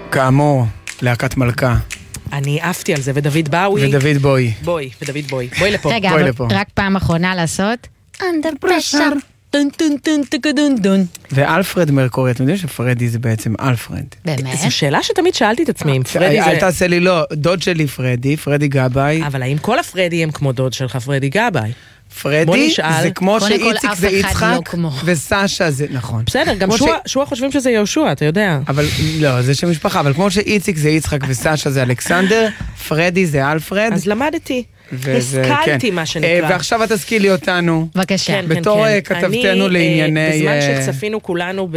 כאמור, להקת מלכה. אני עפתי על זה, ודוד באוי. ודוד בוי. בואי לפה. רגע, בואי אבל לפה. רק פעם אחרונה לעשות. Under pressure. טון טון טון טון טון. ואלפרד מרקורי, אתם יודעים שפרדי זה בעצם אלפרד. באמת? זו שאלה שתמיד שאלתי את עצמי, אם פרדי אל זה... תעשה לי לא, דוד שלי פרדי גבאי. אבל האם כל הפרדי הם כמו דוד שלך, פרדי גבאי? בוא פרדי נשאל. זה כמו קודם כל, שאיציק אף זה אחד לא יצחק, כמו. וסשה זה, נכון. בסדר, גם כמו שועה חושבים שזה יהושע, אתה יודע. אבל לא, זה שם משפחה, אבל כמו שאיציק זה יצחק וסשה זה אלכסנדר, פרדי זה אלפרד. אז למדתי. וזה, השכלתי כן. מה שנקרא. ועכשיו את תשכילי אותנו. בבקשה. כן, בתור כתבתנו לענייני... בזמן שצפינו כולנו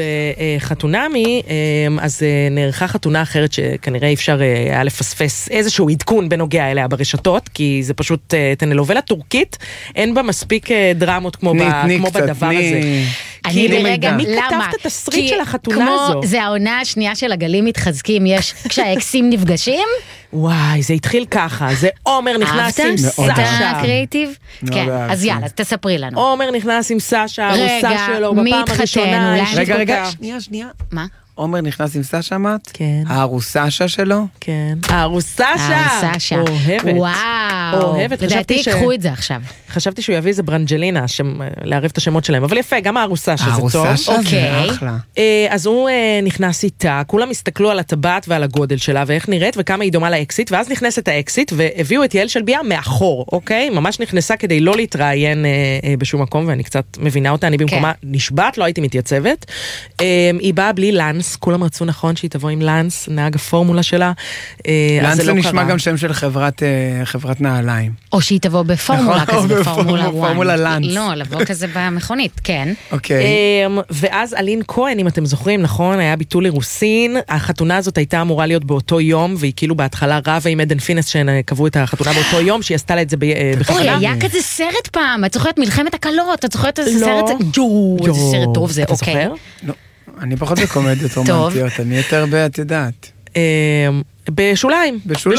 בחתונמי, אז נערכה חתונה אחרת שכנראה אי אפשר היה לפספס איזשהו עדכון בנוגע אליה ברשתות, כי זה פשוט טלנובלה טורקית, אין בה מספיק דרמות כמו בדבר הזה. אני לרגע, מי למה? כתב את התסריט של החתונה הזו? זה העונה השנייה של הגלים מתחזקים, יש כשהאקסים נפגשים. וואי, זה התחיל ככה, זה עומר נכנס עם אהבת את סשה. הקריאיטיב? כן, אז יאללה, אז תספרי לנו. עומר נכנס עם סשה, הרוסה שלו, מי בפעם התחתן? הראשונה. אולי רגע, שנייה. מה? עומר נכנס עם סשה מת? כן. הרוסשה שלו? כן. הרוסשה. אוהבת. וואו. אוהבת. לדעתי ייקחו את זה עכשיו. חשבתי שהוא יביא איזה ברנג'לינה, לערב את השמות שלהם, אבל יפה, גם הרוסשה שזה טוב. הרוסשה זה אחלה. אז הוא נכנס איתה, כולם הסתכלו על הטבעת ועל הגודל שלה, ואיך נראית, וכמה היא דומה לאקסיט, ואז נכנסת האקסיט, והביאו את יעל שלביה מאחור, אוקיי? ממש נכנסה כדי לא להתראיין בשום מקום, ואני קצת מבינה אותה, אני במקומה נשבעת, לא הייתי מתייצבת. היא באה בלי לנס, כולם רצו נכון שהיא תבוא עם לנס, נהג הפורמולה שלה. לנס זה נשמע גם שם של חברת נעליים. או שהיא תבוא בפורמולה כזה, בפורמולה 1. פורמולה לנס. לא, לבוא כזה במכונית, כן. אוקיי. ואז אלין כהן, אם אתם זוכרים, נכון, היה ביטול אירוסין, החתונה הזאת הייתה אמורה להיות באותו יום, והיא כאילו בהתחלה רבה עם עדן פינס, שהן קבעו את החתונה באותו יום, שהיא עשתה לה את זה בכוונה. אוי, היה כזה סרט פעם, את זוכרת מלחמת הקלות, את זוכרת איזה סרט? איזה סרט טוב זה, אוקיי. לא, אני פחות בקומדיות רומנטיות, אני יותר את יודעת. בשוליים,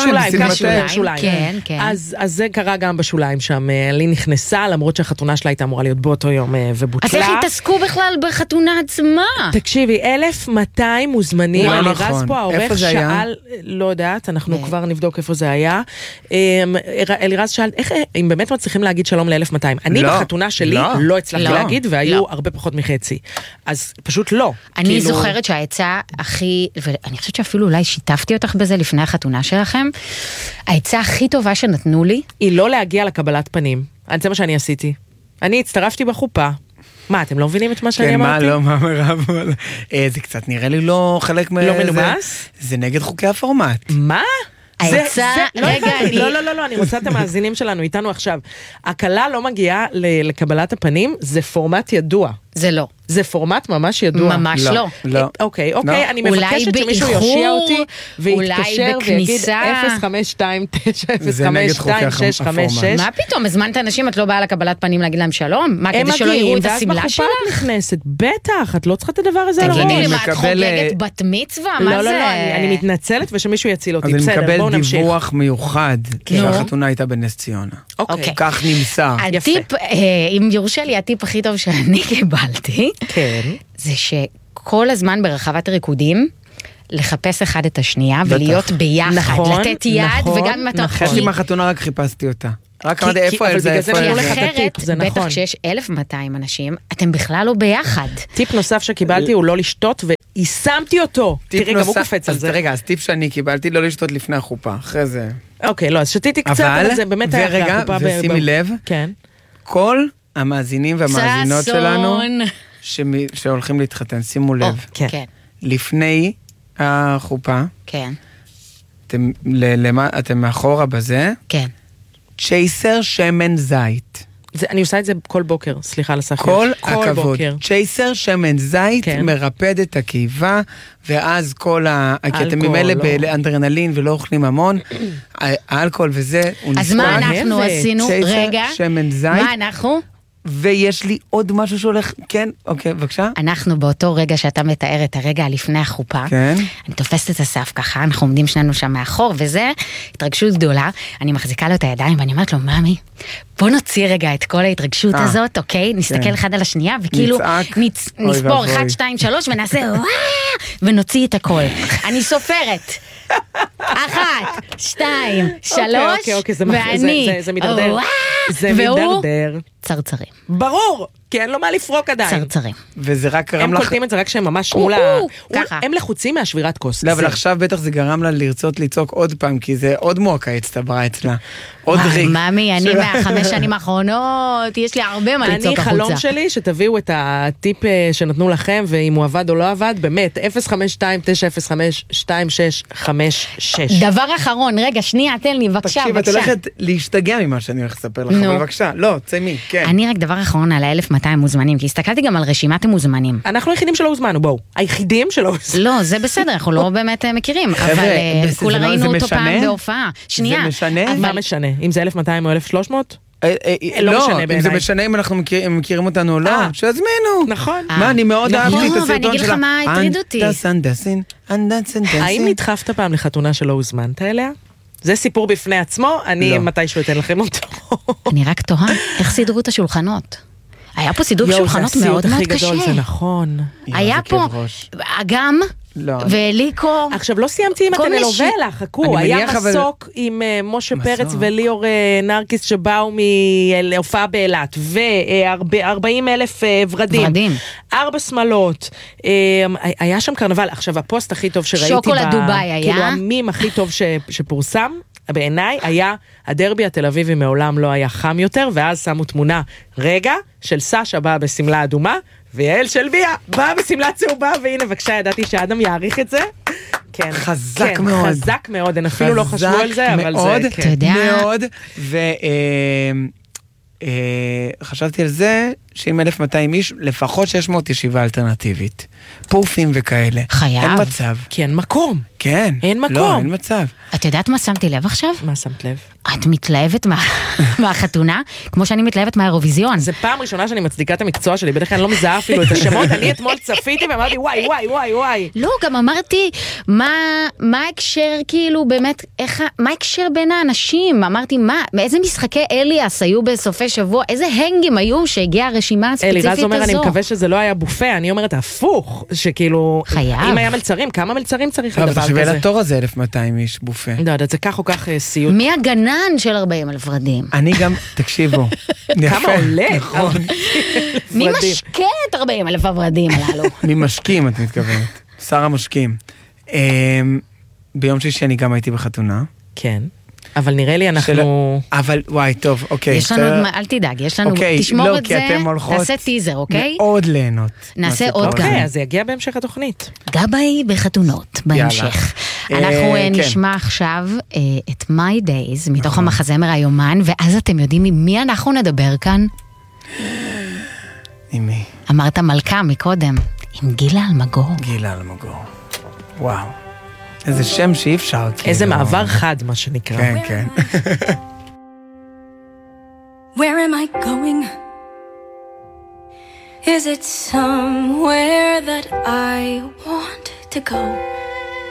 כן, כן. אז זה קרה גם בשוליים שם, לי נכנסה, למרות שהחתונה שלה הייתה אמורה להיות באותו יום ובוטלה. אז איך התעסקו בכלל בחתונה עצמה? תקשיבי, 1200 מוזמנים, רז פה העורך שאל, לא יודעת, אנחנו כבר נבדוק איפה זה היה, אלירז שאל, אם באמת מצליחים להגיד שלום ל-1200, אני בחתונה שלי לא הצלחתי להגיד, והיו הרבה פחות מחצי, אז פשוט לא. אני זוכרת שהעצה הכי, ואני חושבת שאפילו אולי שיתפתי אותך בזה לפני החתונה שלכם, העצה הכי טובה שנתנו לי, היא לא להגיע לקבלת פנים. זה מה שאני עשיתי. אני הצטרפתי בחופה. מה, אתם לא מבינים את מה שאני אמרתי? כן, מה מרב? זה קצת נראה לי לא חלק לא מנומס? זה נגד חוקי הפורמט. מה? רגע, לא, אני רוצה את המאזינים שלנו איתנו עכשיו. הקלה לא מגיעה לקבלת הפנים, זה פורמט ידוע. זה לא. זה פורמט ממש ידוע. ממש לא. לא. אוקיי, אני מבקשת שמישהו יושיע אותי ויתקשר ויגיד 052905265. מה פתאום, הזמנת אנשים, את לא באה לקבלת פנים להגיד להם שלום? מה, כדי שלא יראו את הסמלה שלך? נכנסת, בטח, את לא צריכה את הדבר הזה לראש. תגידי לי, מה, את חוגגת בת מצווה? מה זה? לא, אני מתנצלת ושמישהו יציל אותי. אז אני בסדר, בואו מקבל נמשיך. דיווח מיוחד שהחתונה הייתה בנס ציונה. אוקיי. כך נמסר. הטיפ, אם יורשה לי, הטיפ הכי טוב שאני קיבלתי, כן. זה שכל הזמן ברחבת הריקודים, לחפש אחד את השנייה ולהיות ביחד, נכון, לתת יד, נכון, וגם אם אתה... חצי מהחתונה רק חיפשתי אותה. רק אמרתי איפה אבל אל זה, בגלל זה איפה אני אל הולכת זה. אחרת, זה נכון. בטח כשיש 1200 אנשים, אתם בכלל לא ביחד. טיפ נוסף שקיבלתי הוא לא לשתות, ויישמתי אותו. תראי, גם הוא קופץ על זה. רגע, אז טיפ שאני קיבלתי, לא לשתות לפני החופה, אחרי זה. אוקיי, לא, אז שתיתי קצת, אבל זה באמת היה אחרי החופה. ושימי לב, כן. כל המאזינים והמאזינות שלנו, שהולכים להתחתן, שימו לב. כן. לפני החופה, כן. אתם מאחורה בזה, כן. צ'ייסר שמן זית. אני עושה את זה כל בוקר, סליחה על הסחר. כל הכבוד. צ'ייסר שמן זית מרפד את הקיבה, ואז כל כי אתם ממילא באנדרנלין ולא אוכלים המון, האלכוהול וזה, הוא אז מה אנחנו עשינו? רגע. צ'ייסר שמן זית. מה אנחנו? ויש לי עוד משהו שהולך, כן, אוקיי, בבקשה. אנחנו באותו רגע שאתה מתאר את הרגע לפני החופה, כן. אני תופסת את הסף ככה, אנחנו עומדים שנינו שם מאחור, וזה התרגשות גדולה, אני מחזיקה לו את הידיים ואני אומרת לו, מאמי, בוא נוציא רגע את כל ההתרגשות הזאת, אוקיי? נסתכל אחד על השנייה, וכאילו נספור 1, 2, 3 ונעשה ונוציא את הכל. אני סופרת. 1, 2, 3, ואני. זה מדרדר. זה מדרדר. צרצרים. ברור, כי אין לו מה לפרוק עדיין. צרצרים. וזה רק גרם הם לך... קולטים את זה רק שהם ממש מול ככה. הם לחוצים מהשבירת כוס. לא, אבל עכשיו בטח זה גרם לה לרצות לצעוק עוד פעם, כי זה עוד מועקה הצטברה אצלה. עוד ריק. מאמי, אני 5 שנים האחרונות, יש לי הרבה מה לצעוק החוצה. אני חלום שלי שתביאו את הטיפ שנתנו לכם, ואם הוא עבד או לא עבד, באמת, 052-905-2656. דבר אחרון, רגע, שנייה, תן לי, בבקשה, תקשיב, את הולכת להשתגע ממה שאני הולך לספר לך, אבל בבקשה, לא, ציימי, כן. אני רק דבר אחרון על 1200 מוזמנים, כי הסתכלתי גם על רשימת המוזמנים. אנחנו היחידים שלא הוזמנו, בואו. היחידים שלא הוזמנו. לא, זה בסדר, אנחנו לא באמת מכירים, אבל כולה ראינו אותו פעם בהופעה. שנייה. זה משנה? מה משנה? אם זה 1200 או 1200? לא, אם זה משנה אם אנחנו מכירים אותנו או לא, שיזמינו. נכון. מה, אני מאוד אהבתי את הסרטון שלה. ואני אגיד לך מה הטריד אותי. האם נדחפת פעם לחתונה שלא הוזמנת אליה? זה סיפור בפני עצמו, אני מתישהו אתן לכם אותו. אני רק תוהה, איך סידרו את השולחנות? היה פה סידור שולחנות מאוד מאוד קשה. זה נכון. היה פה אגם וליקו. עכשיו לא סיימתי עם הטלנובלה, חכו, היה מסוק עם משה פרץ וליאור נרקיס שבאו מהופעה באילת, ו40,000 ורדים, 4 שמלות, היה שם קרנבל. עכשיו הפוסט הכי טוב שראיתי, שוקולד דוביי היה, כאילו המים הכי טוב שפורסם בעיניי היה הדרבי התל אביבי מעולם לא היה חם יותר, ואז שמו תמונה רגע של סשה באה בסמלה אדומה, ויעל שלביה באה בסמלה צהובה, והנה בבקשה, ידעתי שאדם יעריך את זה. כן, חזק מאוד. חזק מאוד, הם אפילו לא חשבו על זה, אבל זה, כן. מאוד, וחשבתי על זה שעם 1200 איש, לפחות 600 ישיבה אלטרנטיבית. פורפים וכאלה. חייב. אין מצב. כי אין מקום. כן. אין מקום. לא, אין מצב. את יודעת מה שמתי לב עכשיו? מה שמת לב? את מתלהבת מהחתונה, כמו שאני מתלהבת מהאירוויזיון. זה פעם ראשונה שאני מצדיקה את המקצוע שלי, בדרך כלל אני לא מזהה אפילו את השמות, אני אתמול צפיתי ואמרתי וואי וואי וואי וואי. לא, גם אמרתי, מה ההקשר כאילו באמת, מה ההקשר בין האנשים? אמרתי, איזה משחקי אליאס היו בסופי שבוע, איזה הנגים היו שהגיעה הרשימה הספציפית הזו. אלירז אומר, אני מקווה שזה לא היה בופה, אני אומרת הפוך, שכאילו, חייב. אם היה מלצרים, כמה מלצרים צריך לדבר כזה? אבל תחשבי לתור הזה 1200 איש בופה. לא יודעת, זה כך או כך סיוט. מי הגנן של 40,000 ורדים? אני גם, תקשיבו. כמה עולה? נכון. מי משקה את 40,000 הוורדים הללו? מי משקים, את מתכוונת. שר המשקים. ביום שישי אני גם הייתי בחתונה. כן. אבל נראה לי אנחנו... אבל וואי, טוב, אוקיי. יש לנו, אל תדאג, יש לנו, תשמור את זה, נעשה טיזר, אוקיי? מאוד ליהנות. נעשה עוד גם. אוקיי, אז זה יגיע בהמשך התוכנית. גבאי בחתונות, בהמשך. אנחנו נשמע עכשיו את My Days, מתוך המחזמר היומן, ואז אתם יודעים עם מי אנחנו נדבר כאן? עם מי? אמרת מלכה מקודם, עם גילה אלמגור. גילה אלמגור. וואו. איזה שם שאי אפשר. איזה מעבר חד, מה שנקרא. כן, כן. Where am I going? Is it somewhere that I want to go?